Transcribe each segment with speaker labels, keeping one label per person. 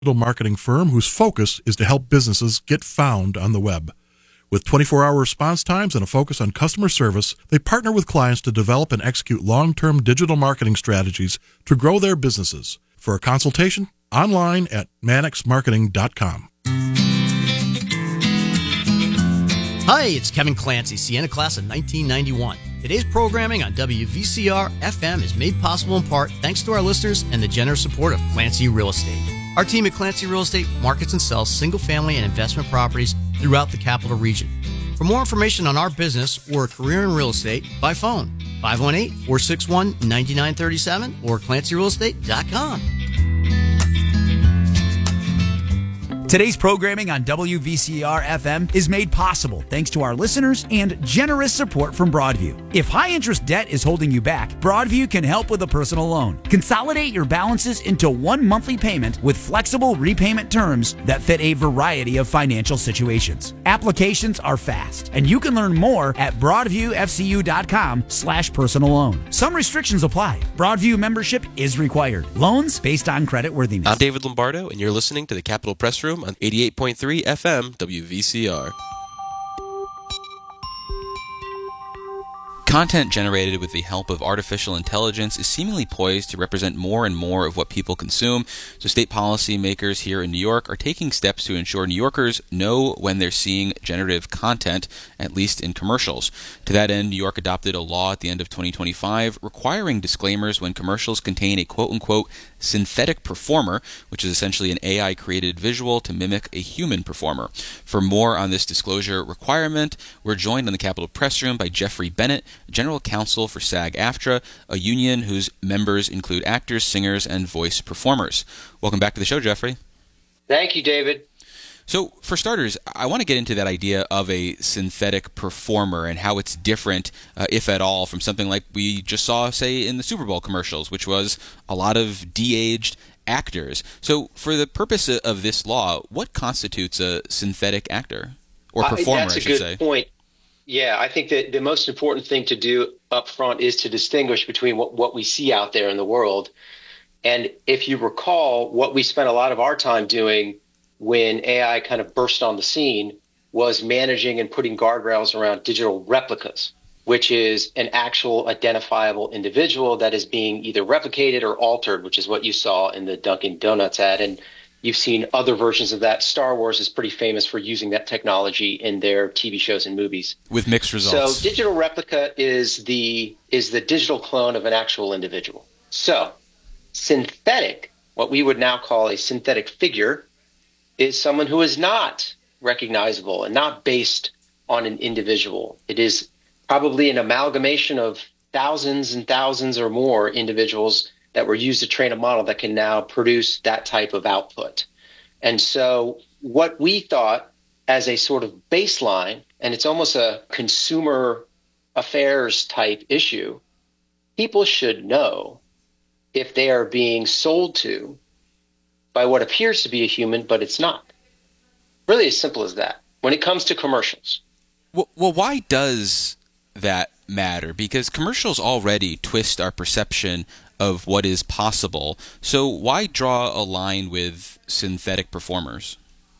Speaker 1: digital marketing firm whose focus is to help businesses get found on the web. With 24-hour response times and a focus on customer service, they partner with clients to develop and execute long-term digital marketing strategies to grow their businesses. For a consultation, online at mannixmarketing.com.
Speaker 2: Hi, it's Kevin Clancy, Sienna class of 1991. Today's programming on WVCR FM is made possible in part thanks to our listeners and the generous support of Clancy Real Estate. Our team at Clancy Real Estate markets and sells single-family and investment properties throughout the capital region. For more information on our business or a career in real estate, by phone, 518-461-9937 or clancyrealestate.com.
Speaker 3: Today's programming on WVCR FM is made possible thanks to our listeners and generous support from Broadview. If high-interest debt is holding you back, Broadview can help with a personal loan. Consolidate your balances into one monthly payment with flexible repayment terms that fit a variety of financial situations. Applications are fast, and you can learn more at broadviewfcu.com/personal loan. Some restrictions apply. Broadview membership is required. Loans based on creditworthiness.
Speaker 4: I'm David Lombardo, and you're listening to the Capitol Press Room on 88.3 FM WVCR. Content generated with the help of artificial intelligence is seemingly poised to represent more and more of what people consume, so state policymakers here in New York are taking steps to ensure New Yorkers know when they're seeing generative content, at least in commercials. To that end, New York adopted a law at the end of 2025 requiring disclaimers when commercials contain a quote-unquote synthetic performer, which is essentially an AI-created visual to mimic a human performer. For more on this disclosure requirement, we're joined on the Capitol Press Room by Jeffrey Bennett, General Counsel for SAG-AFTRA, a union whose members include actors, singers, and voice performers. Welcome back to the show, Jeffrey.
Speaker 5: Thank you, David.
Speaker 4: So, for starters, I want to get into that idea of a synthetic performer and how it's different, if at all, from something like we just saw, say, in the Super Bowl commercials, which was a lot of de-aged actors. So, for the purpose of this law, what constitutes a synthetic actor? Or performer, I should say.
Speaker 5: That's a good point. Yeah, I think that the most important thing to do up front is to distinguish between what we see out there in the world. And if you recall, what we spent a lot of our time doing when AI kind of burst on the scene was managing and putting guardrails around digital replicas, which is an actual identifiable individual that is being either replicated or altered, which is what you saw in the Dunkin' Donuts ad. And you've seen other versions of that. Star Wars is pretty famous for using that technology in their TV shows and movies.
Speaker 4: With mixed results.
Speaker 5: So digital replica is the digital clone of an actual individual. So synthetic, what we would now call a synthetic figure, is someone who is not recognizable and not based on an individual. It is probably an amalgamation of thousands and thousands or more individuals that were used to train a model that can now produce that type of output. And so what we thought as a sort of baseline, and it's almost a consumer affairs type issue, people should know if they are being sold to by what appears to be a human, but it's not. Really as simple as that when it comes to commercials.
Speaker 4: Well, why does that matter? Because commercials already twist our perception of what is possible. So why draw a line with synthetic performers?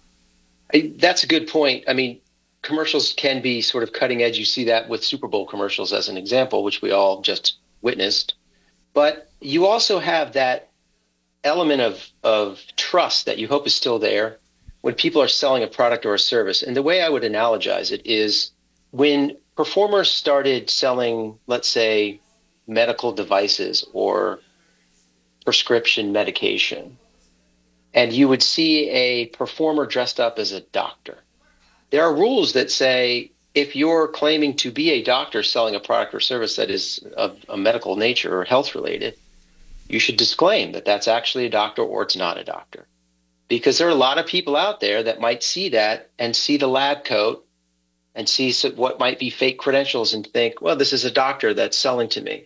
Speaker 5: That's a good point. I mean, commercials can be sort of cutting edge. You see that with Super Bowl commercials as an example, which we all just witnessed. But you also have that element of trust that you hope is still there when people are selling a product or a service. And the way I would analogize it is when performers started selling, let's say, medical devices or prescription medication, and you would see a performer dressed up as a doctor. There are rules that say if you're claiming to be a doctor selling a product or service that is of a medical nature or health related, you should disclaim that that's actually a doctor or it's not a doctor. Because there are a lot of people out there that might see that and see the lab coat and see what might be fake credentials and think, well, this is a doctor that's selling to me.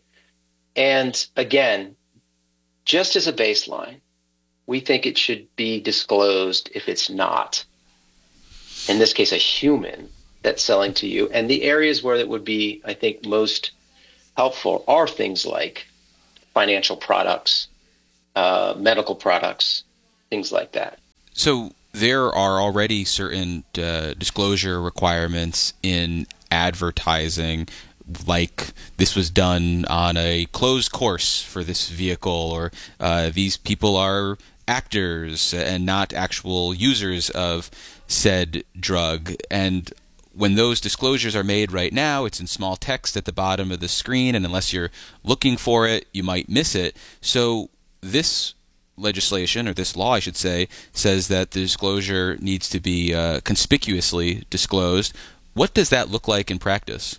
Speaker 5: And again, just as a baseline, we think it should be disclosed if it's not, in this case, a human that's selling to you. And the areas where it would be, I think, most helpful are things like financial products, medical products, things like that.
Speaker 4: So there are already certain disclosure requirements in advertising, like this was done on a closed course for this vehicle, or these people are actors and not actual users of said drug. And when those disclosures are made right now, it's in small text at the bottom of the screen, and unless you're looking for it, you might miss it. So this legislation, or this law I should say, says that the disclosure needs to be conspicuously disclosed. What does that look like in practice?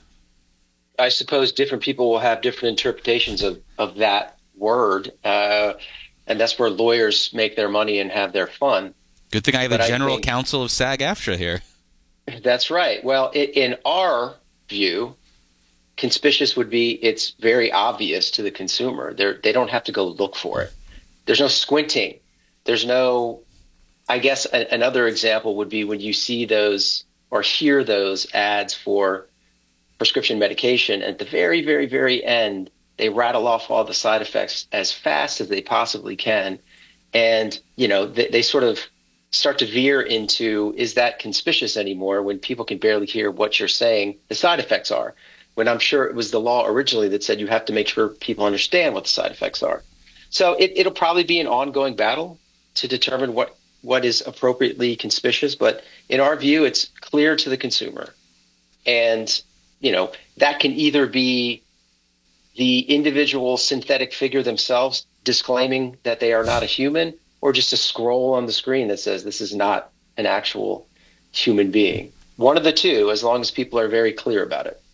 Speaker 5: I suppose different people will have different interpretations of that word, and that's where lawyers make their money and have their fun.
Speaker 4: Good thing I have the general counsel of SAG-AFTRA here.
Speaker 5: That's right. Well, in our view, conspicuous would be it's very obvious to the consumer. They don't have to go look for it. There's no squinting. There's no, I guess another example would be when you see those or hear those ads for prescription medication, at the very, very, very end, they rattle off all the side effects as fast as they possibly can. And, they sort of start to veer into, is that conspicuous anymore when people can barely hear what you're saying the side effects are? When I'm sure it was the law originally that said you have to make sure people understand what the side effects are. So it'll probably be an ongoing battle to determine what is appropriately conspicuous. But in our view, it's clear to the consumer. And, that can either be the individual synthetic figure themselves disclaiming that they are not a human, or just a scroll on the screen that says this is not an actual human being. One of the two, as long as people are very clear about it.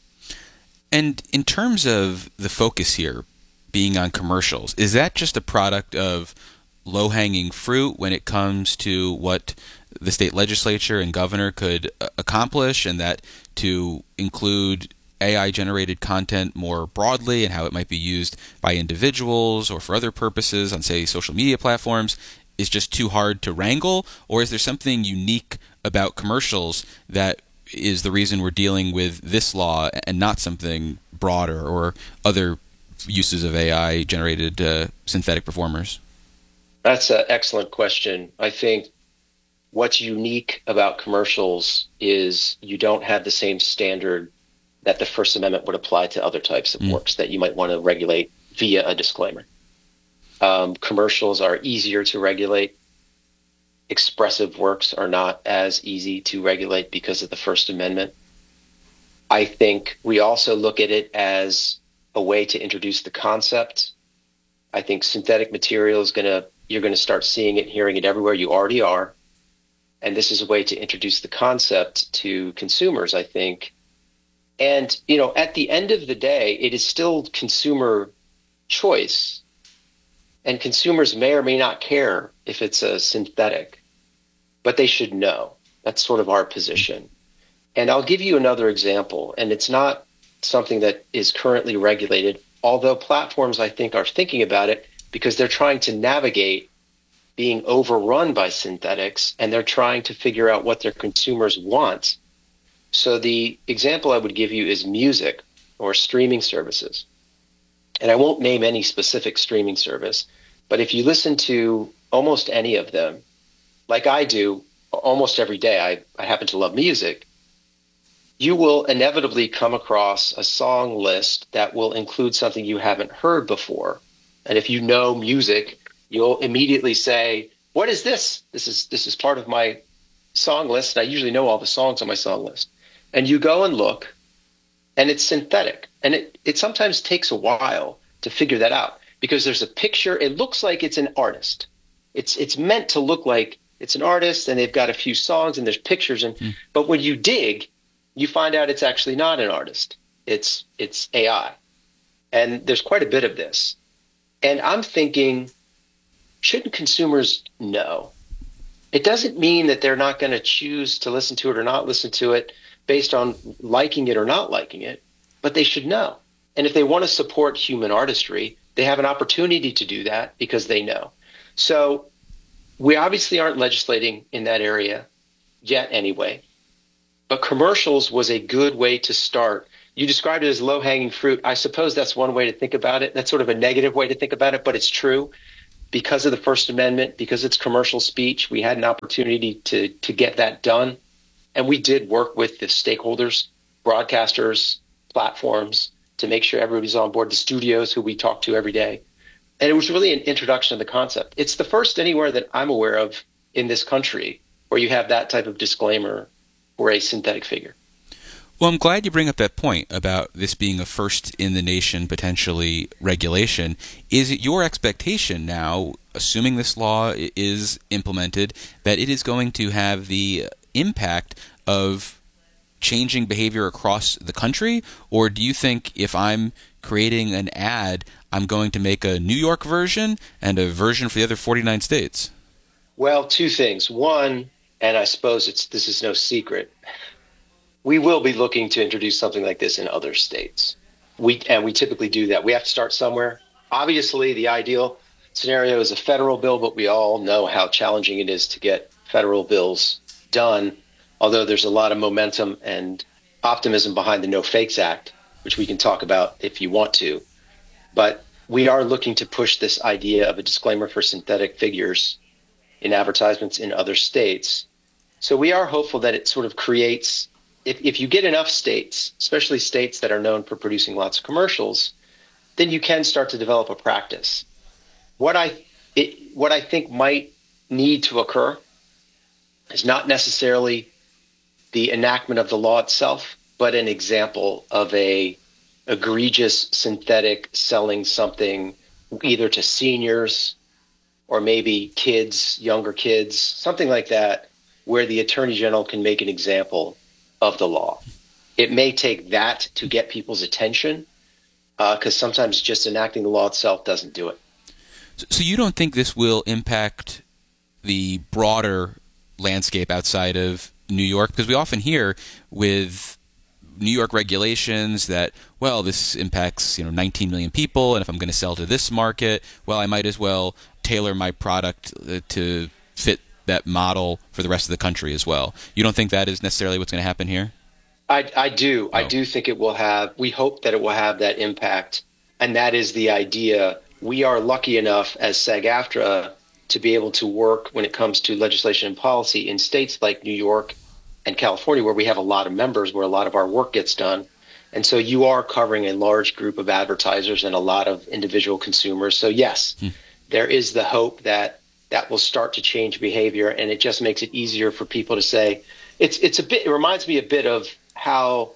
Speaker 4: And in terms of the focus here being on commercials, is that just a product of low-hanging fruit when it comes to what the state legislature and governor could accomplish, and that to include AI-generated content more broadly and how it might be used by individuals or for other purposes on, say, social media platforms is just too hard to wrangle? Or is there something unique about commercials that is the reason we're dealing with this law and not something broader or other uses of AI-generated synthetic performers?
Speaker 5: That's an excellent question. I think what's unique about commercials is you don't have the same standard that the First Amendment would apply to other types of works that you might want to regulate via a disclaimer. Commercials are easier to regulate. Expressive works are not as easy to regulate because of the First Amendment. I think we also look at it as a way to introduce the concept. I think synthetic material you're going to start seeing it, hearing it everywhere. You already are. And this is a way to introduce the concept to consumers, I think. And, at the end of the day, it is still consumer choice. And consumers may or may not care if it's a synthetic, but they should know. That's sort of our position. And I'll give you another example, and it's not something that is currently regulated, although platforms, I think, are thinking about it because they're trying to navigate being overrun by synthetics, and they're trying to figure out what their consumers want. So the example I would give you is music or streaming services. And I won't name any specific streaming service, but if you listen to almost any of them, like I do almost every day, I happen to love music, you will inevitably come across a song list that will include something you haven't heard before. And if you know music, you'll immediately say, what is this? This is part of my song list. And I usually know all the songs on my song list. And you go and look, and it's synthetic. And it sometimes takes a while to figure that out because there's a picture. It looks like it's an artist. It's meant to look like it's an artist, and they've got a few songs, and there's pictures. But when you dig, you find out it's actually not an artist. It's AI. And there's quite a bit of this. And I'm thinking, shouldn't consumers know? It doesn't mean that they're not going to choose to listen to it or not listen to it based on liking it or not liking it, but they should know. And if they want to support human artistry, they have an opportunity to do that because they know. So we obviously aren't legislating in that area yet anyway, but commercials was a good way to start. You described it as low-hanging fruit. I suppose that's one way to think about it. That's sort of a negative way to think about it, but it's true. because of the First Amendment, because it's commercial speech, we had an opportunity to get that done. And we did work with the stakeholders, broadcasters, platforms, to make sure everybody's on board, the studios who we talk to every day. And it was really an introduction of the concept. It's the first anywhere that I'm aware of in this country where you have that type of disclaimer for a synthetic figure.
Speaker 4: Well, I'm glad you bring up that point about this being a first in the nation, potentially, regulation. Is it your expectation now, assuming this law is implemented, that it is going to have the impact of changing behavior across the country? Or do you think if I'm creating an ad, I'm going to make a New York version and a version for the other 49 states?
Speaker 5: Well, two things. One, and I suppose this is no secret, we will be looking to introduce something like this in other states. We typically do that. We have to start somewhere. Obviously, the ideal scenario is a federal bill, but we all know how challenging it is to get federal bills done, although there's a lot of momentum and optimism behind the No Fakes Act, which we can talk about if you want to. But we are looking to push this idea of a disclaimer for synthetic figures in advertisements in other states. So we are hopeful that it sort of creates, if you get enough states, especially states that are known for producing lots of commercials, then you can start to develop a practice. What I think might need to occur is not necessarily the enactment of the law itself, but an example of a egregious synthetic selling something either to seniors or maybe kids, younger kids, something like that, where the Attorney General can make an example of the law. It may take that to get people's attention, because sometimes just enacting the law itself doesn't do it.
Speaker 4: So you don't think this will impact the broader landscape outside of New York? Because we often hear with New York regulations that, well, this impacts 19 million people, and if I'm going to sell to this market, well, I might as well tailor my product to fit that model for the rest of the country as well. You don't think that is necessarily what's going to happen here?
Speaker 5: I do. Oh. I do think it will have, we hope that it will have that impact, and that is the idea. We are lucky enough as SAG-AFTRA to be able to work when it comes to legislation and policy in states like New York and California, where we have a lot of members, where a lot of our work gets done. And so you are covering a large group of advertisers and a lot of individual consumers. So yes, there is the hope that will start to change behavior, and it just makes it easier for people to say, it reminds me a bit of how,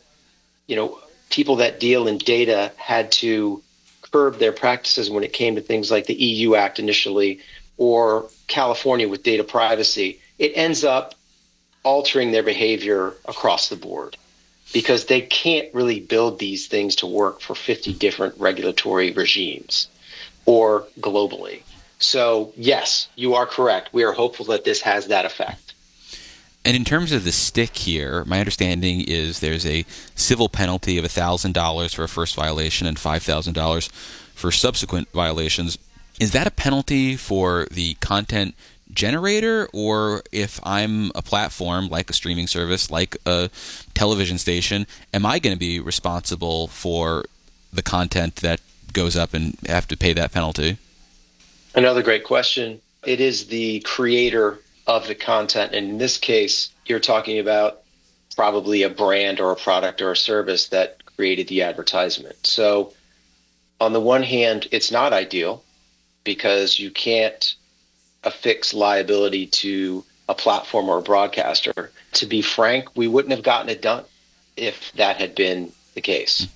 Speaker 5: people that deal in data had to curb their practices when it came to things like the EU Act initially, or California with data privacy. It ends up altering their behavior across the board because they can't really build these things to work for 50 different regulatory regimes or globally. So yes, you are correct. We are hopeful that this has that effect.
Speaker 4: And in terms of the stick here, my understanding is there's a civil penalty of $1,000 for a first violation and $5,000 for subsequent violations. Is that a penalty for the content generator, or if I'm a platform like a streaming service, like a television station, am I going to be responsible for the content that goes up and have to pay that penalty?
Speaker 5: Another great question. It is the creator of the content. And in this case, you're talking about probably a brand or a product or a service that created the advertisement. So on the one hand, it's not ideal because you can't affix liability to a platform or a broadcaster. To be frank, we wouldn't have gotten it done if that had been the case.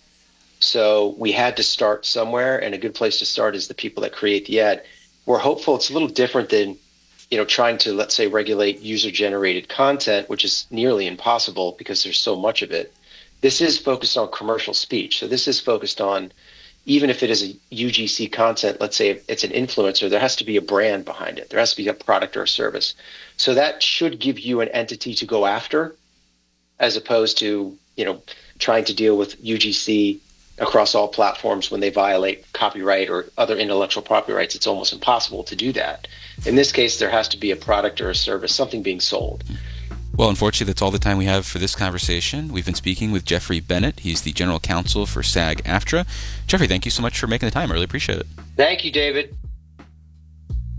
Speaker 5: So we had to start somewhere, and a good place to start is the people that create the ad. We're hopeful it's a little different than, trying to, let's say, regulate user-generated content, which is nearly impossible because there's so much of it. This is focused on commercial speech. So this is focused on, even if it is a UGC content, let's say it's an influencer, there has to be a brand behind it. There has to be a product or a service. So that should give you an entity to go after, as opposed to, trying to deal with UGC across all platforms when they violate copyright or other intellectual property rights. It's almost impossible to do that. In this case, there has to be a product or a service, something being sold.
Speaker 4: Well, unfortunately, that's all the time we have for this conversation. We've been speaking with Jeffrey Bennett. He's the general counsel for SAG-AFTRA. Jeffrey, thank you so much for making the time. I really appreciate it.
Speaker 5: Thank you, David.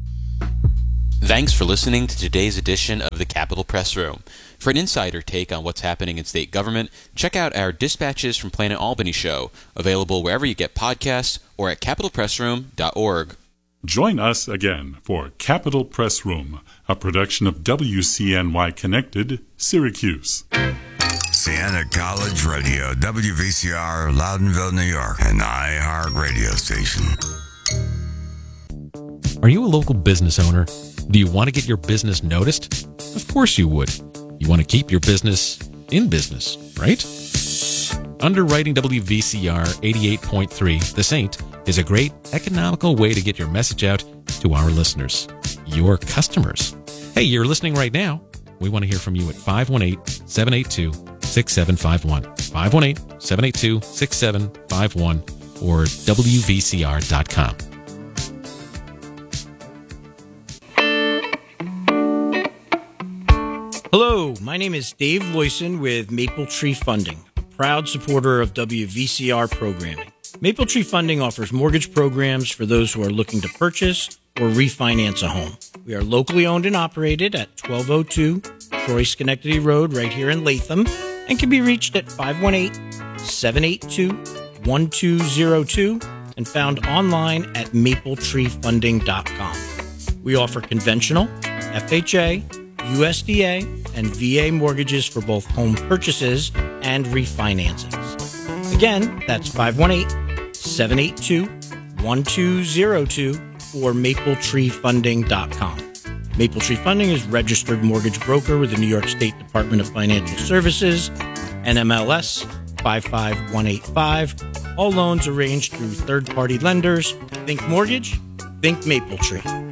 Speaker 4: Thanks for listening to today's edition of the Capitol Press Room. For an insider take on what's happening in state government, check out our Dispatches from Planet Albany show, available wherever you get podcasts or at capitolpressroom.org.
Speaker 6: Join us again for Capitol Press Room, a production of WCNY Connected, Syracuse.
Speaker 7: Siena College Radio, WVCR, Loudonville, New York, an iHeart radio station.
Speaker 8: Are you a local business owner? Do you want to get your business noticed? Of course you would. You want to keep your business in business, right? Underwriting WVCR 88.3, The Saint, is a great economical way to get your message out to our listeners, your customers. Hey, you're listening right now. We want to hear from you at 518-782-6751, 518-782-6751, or WVCR.com.
Speaker 9: Hello, my name is Dave Loyson with Maple Tree Funding, a proud supporter of WVCR programming. Maple Tree Funding offers mortgage programs for those who are looking to purchase or refinance a home. We are locally owned and operated at 1202 Troy Schenectady Road right here in Latham and can be reached at 518-782-1202 and found online at mapletreefunding.com. We offer conventional, FHA, USDA, and VA mortgages for both home purchases and refinancings. Again, that's 518-782-1202 or mapletreefunding.com. Maple Tree Funding is registered mortgage broker with the New York State Department of Financial Services, NMLS 55185. All loans arranged through third-party lenders. Think mortgage, think Maple Tree.